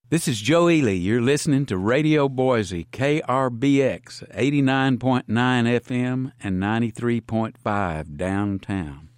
This is Joe Ely. You're listening to Radio Boise, KRBX, 89.9 FM and 93.5 downtown.